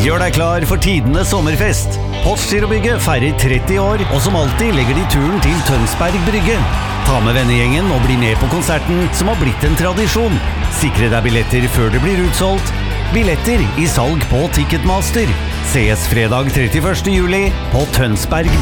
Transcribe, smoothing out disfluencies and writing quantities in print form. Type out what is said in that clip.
Gjør deg klar for tidenes sommerfest. Postgirobygget feirer 30 år, og som alltid legger de turen til Tønsberg Brygge. Ta med vennegjengen og bli med på konserten som har blitt en tradisjon. Sikre deg billetter før det blir utsolgt. Billetter i salg på Ticketmaster. Ses fredag 31. juli på Tønsberg